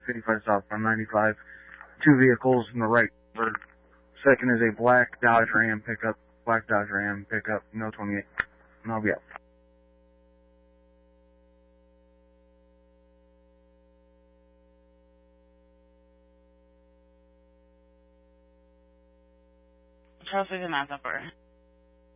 55 south on 95. Two vehicles in the right. Second is a black Dodge Ram pickup. Black Dodge Ram pickup. No 28. And I'll be out. Charles 69 Upper.